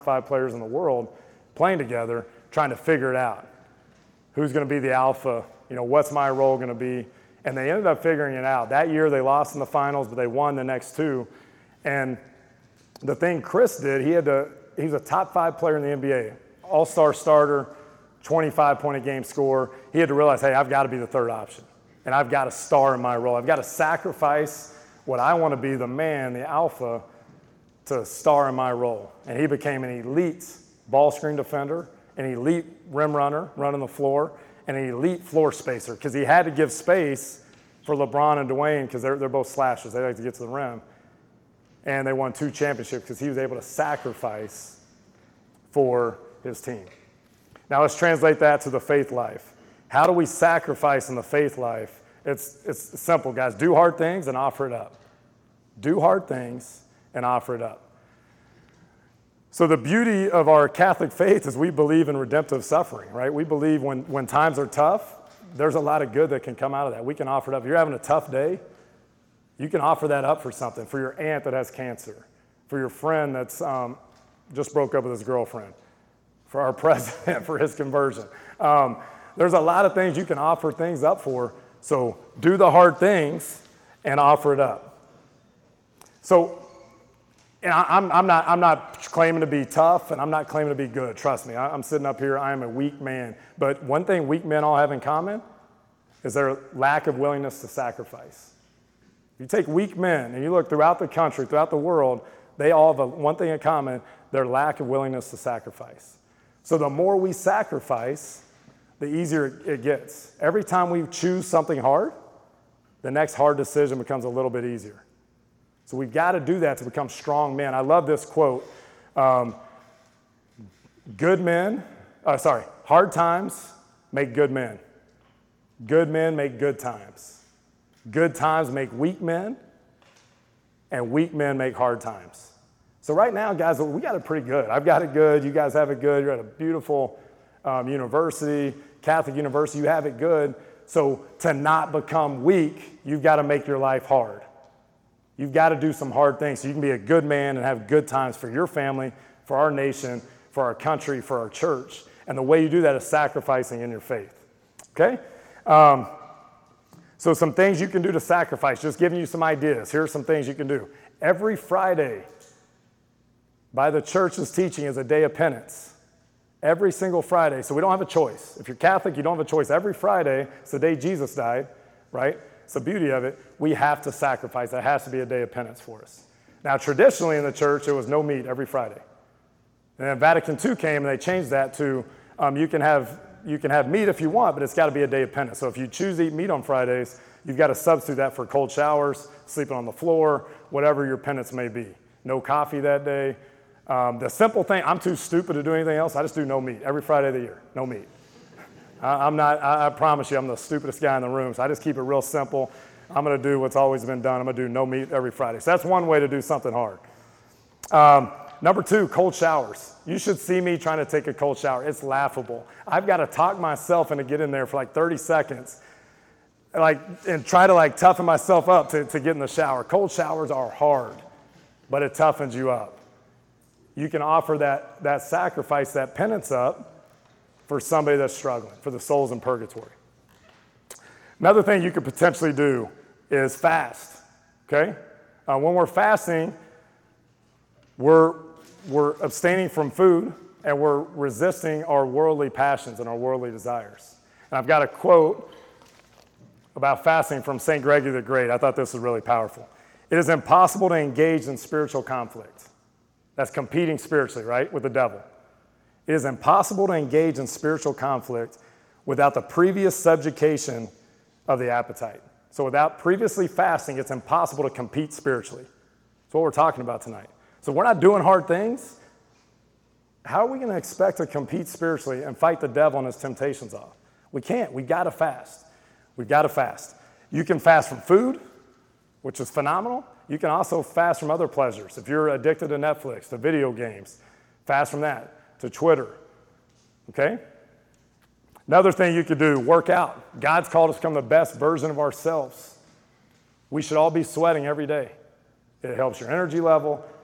5 players in the world playing together, trying to figure it out. Who's going to be the alpha? What's my role going to be? And they ended up figuring it out. That year they lost in the finals, but they won the next 2. And the thing Chris did, he was a top 5 player in the NBA, all-star starter, 25-point-a-game scorer. He had to realize, hey, I've got to be the third option, and I've got to star in my role. I've got to sacrifice what I want to be, the man, the alpha, to star in my role. And he became an elite ball screen defender, an elite rim runner, running the floor, and an elite floor spacer, because he had to give space for LeBron and Dwayne, because they're both slashers. They like to get to the rim. And they won 2 championships because he was able to sacrifice for his team. Now let's translate that to the faith life. How do we sacrifice in the faith life? It's simple, guys. Do hard things and offer it up. Do hard things and offer it up. So the beauty of our Catholic faith is we believe in redemptive suffering, right? We believe when times are tough, there's a lot of good that can come out of that. We can offer it up. If you're having a tough day, you can offer that up for something, for your aunt that has cancer, for your friend that's just broke up with his girlfriend, for our president, for his conversion. There's a lot of things you can offer things up for, so do the hard things and offer it up. So I'm not claiming to be tough, and I'm not claiming to be good. Trust me, I'm sitting up here, I am a weak man. But one thing weak men all have in common is their lack of willingness to sacrifice. You take weak men and you look throughout the country, throughout the world, they all have one thing in common, their lack of willingness to sacrifice. So the more we sacrifice, the easier it gets. Every time we choose something hard, the next hard decision becomes a little bit easier. So we've got to do that to become strong men. I love this quote. Hard times make good men. Good men make good times. Good times make weak men, and weak men make hard times. So right now, guys, we got it pretty good. I've got it good. You guys have it good. You're at a beautiful university, Catholic university. You have it good. So to not become weak, you've got to make your life hard. You've got to do some hard things so you can be a good man and have good times for your family, for our nation, for our country, for our church. And the way you do that is sacrificing in your faith. Okay? So some things you can do to sacrifice, just giving you some ideas. Here are some things you can do. Every Friday, by the church's teaching, is a day of penance. Every single Friday. So we don't have a choice. If you're Catholic, you don't have a choice. Every Friday, it's the day Jesus died, right? It's the beauty of it. We have to sacrifice. That has to be a day of penance for us. Now, traditionally in the church, it was no meat every Friday. And then Vatican II came, and they changed that to you can have meat if you want, but it's got to be a day of penance. So if you choose to eat meat on Fridays, you've got to substitute that for cold showers, sleeping on the floor, whatever your penance may be. No coffee that day. The simple thing, I'm too stupid to do anything else. I just do no meat every Friday of the year, no meat. I promise you, I'm the stupidest guy in the room, so I just keep it real simple. I'm going to do what's always been done. I'm going to do no meat every Friday. So that's one way to do something hard. Number 2, cold showers. You should see me trying to take a cold shower. It's laughable. I've got to talk myself into get in there for like 30 seconds and try to toughen myself up to get in the shower. Cold showers are hard, but it toughens you up. You can offer that sacrifice, that penance up for somebody that's struggling, for the souls in purgatory. Another thing you could potentially do is fast, okay? When we're fasting, we're abstaining from food, and we're resisting our worldly passions and our worldly desires. And I've got a quote about fasting from St. Gregory the Great. I thought this was really powerful. It is impossible to engage in spiritual conflict. That's competing spiritually, right, with the devil. It is impossible to engage in spiritual conflict without the previous subjugation of the appetite. So without previously fasting, it's impossible to compete spiritually. That's what we're talking about tonight. So we're not doing hard things. How are we going to expect to compete spiritually and fight the devil and his temptations off? We can't. We've got to fast. We've got to fast. You can fast from food, which is phenomenal. You can also fast from other pleasures. If you're addicted to Netflix, to video games, fast from that, to Twitter, okay? Another thing you could do, work out. God's called us to become the best version of ourselves. We should all be sweating every day. It helps your energy level,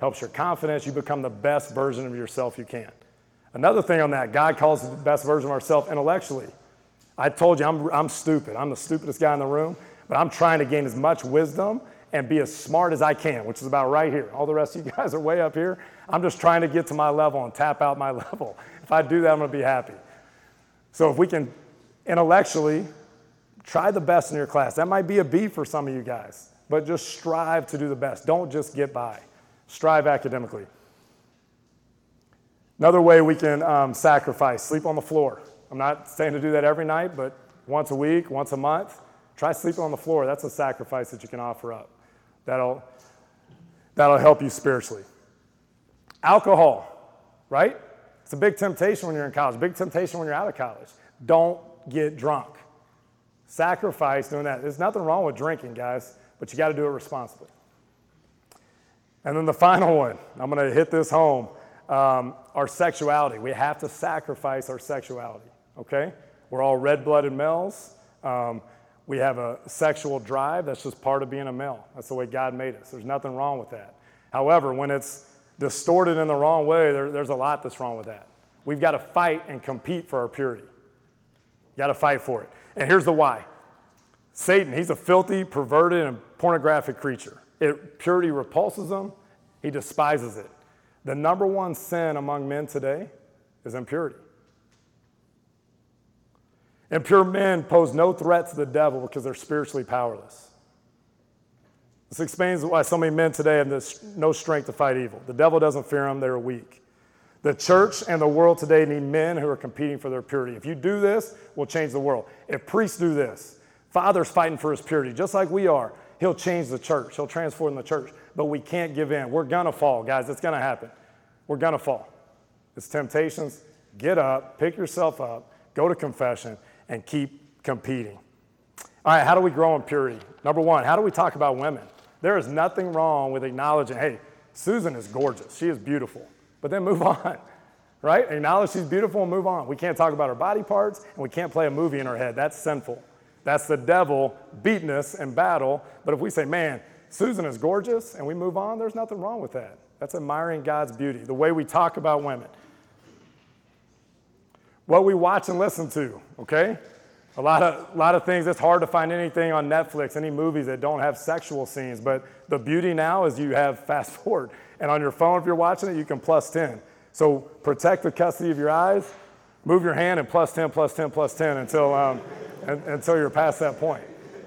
helps your confidence. You become the best version of yourself you can. Another thing on that, God calls the best version of ourselves intellectually. I told you I'm stupid. I'm the stupidest guy in the room, but I'm trying to gain as much wisdom and be as smart as I can, which is about right here. All the rest of you guys are way up here. I'm just trying to get to my level and tap out my level. If I do that, I'm gonna be happy. So if we can intellectually try the best in your class, that might be a B for some of you guys, but just strive to do the best. Don't just get by. Strive academically. Another way we can sacrifice, sleep on the floor. I'm not saying to do that every night, but once a week, once a month, try sleeping on the floor. That's a sacrifice that you can offer up. That'll help you spiritually. Alcohol, right? It's a big temptation when you're in college, big temptation when you're out of college. Don't get drunk. Sacrifice doing that. There's nothing wrong with drinking, guys, but you got to do it responsibly. And then the final one, I'm going to hit this home, our sexuality. We have to sacrifice our sexuality, okay? We're all red-blooded males. We have a sexual drive. That's just part of being a male. That's the way God made us. There's nothing wrong with that. However, when it's distorted in the wrong way, there's a lot that's wrong with that. We've got to fight and compete for our purity. You got to fight for it. And here's the why. Satan, he's a filthy, perverted, and pornographic creature. Purity repulses him. He despises it. The number one sin among men today is impurity. Impure men pose no threat to the devil because they're spiritually powerless. This explains why so many men today have no strength to fight evil. The devil doesn't fear them, they're weak. The church and the world today need men who are competing for their purity. If you do this, we'll change the world. If priests do this, Father's fighting for his purity, just like we are, he'll change the church. He'll transform the church. But we can't give in. We're going to fall, guys. It's going to happen. We're going to fall. It's temptations. Get up, pick yourself up, go to confession, and keep competing. All right, how do we grow in purity? Number one, how do we talk about women? There is nothing wrong with acknowledging, hey, Susan is gorgeous. She is beautiful. But then move on, right? Acknowledge she's beautiful and move on. We can't talk about her body parts, and we can't play a movie in her head. That's sinful. That's the devil beating us in battle. But if we say, man, Susan is gorgeous, and we move on, there's nothing wrong with that. That's admiring God's beauty, the way we talk about women. What we watch and listen to, okay? A lot of things, it's hard to find anything on Netflix, any movies that don't have sexual scenes, but the beauty now is you have fast forward. And on your phone, if you're watching it, you can +10. So protect the custody of your eyes, move your hand and +10, +10, +10 until you're past that point.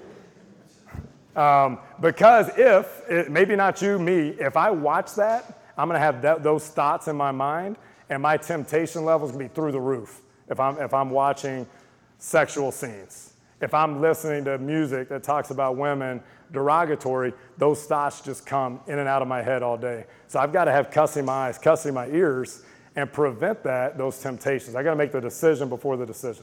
Because maybe not you, me, if I watch that, I'm gonna have those thoughts in my mind, and my temptation level's gonna be through the roof if I'm watching sexual scenes. If I'm listening to music that talks about women derogatory, those thoughts just come in and out of my head all day. So I've got to have cussing my eyes, cussing my ears, and prevent those temptations. I got to make the decision before the decision.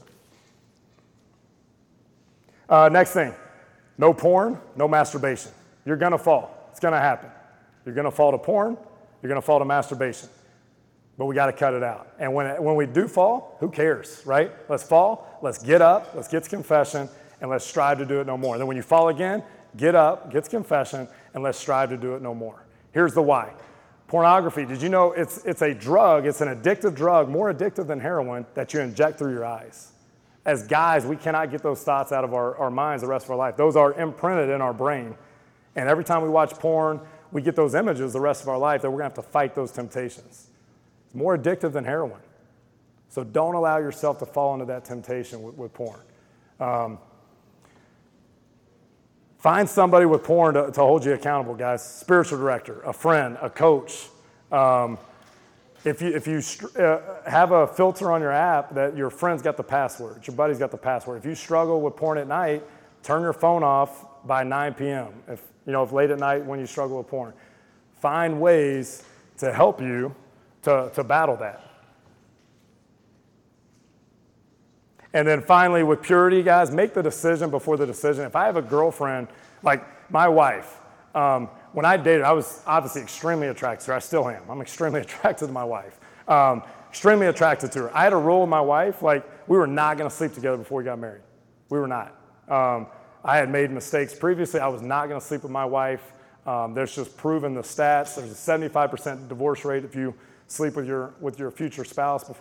Next thing, no porn, no masturbation. You're going to fall. It's going to happen. You're going to fall to porn. You're going to fall to masturbation. But we got to cut it out. And when we do fall, who cares, right? Let's fall, let's get up, let's get to confession, and let's strive to do it no more. And then when you fall again, get up, get to confession, and let's strive to do it no more. Here's the why. Pornography, did you know it's a drug, it's an addictive drug, more addictive than heroin, that you inject through your eyes. As guys, we cannot get those thoughts out of our minds the rest of our life. Those are imprinted in our brain. And every time we watch porn, we get those images the rest of our life that we're going to have to fight those temptations. It's more addictive than heroin. So don't allow yourself to fall into that temptation with porn. Find somebody with porn to hold you accountable, guys. Spiritual director, a friend, a coach. If you have a filter on your app that your friend's got the password, your buddy's got the password. If you struggle with porn at night, turn your phone off by 9 p.m. If late at night when you struggle with porn. Find ways to help you to battle that. And then finally, with purity, guys, make the decision before the decision. If I have a girlfriend, like my wife, when I dated, I was obviously extremely attracted to her. I still am. I'm extremely attracted to my wife. Extremely attracted to her. I had a rule with my wife, like we were not going to sleep together before we got married. We were not. I had made mistakes previously. I was not going to sleep with my wife There's just proven the stats. There's a 75% divorce rate if you sleep with your future spouse before